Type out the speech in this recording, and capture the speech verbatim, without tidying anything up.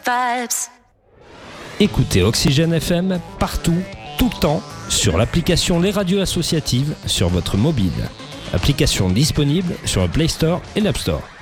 vibes. Écoutez Oxygène F M partout, tout le temps, sur l'application Les Radios Associatives sur votre mobile. Application disponible sur le Play Store et l'App Store.